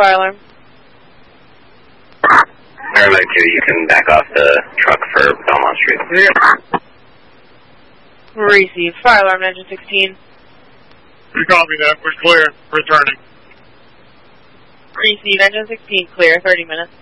fire alarm. Paramedic 2, you can back off the truck for Belmont Street. Yeah. Receive. Fire alarm, engine 16. You copy that. We're clear. Returning. Receive. Engine 16 clear. 30 minutes.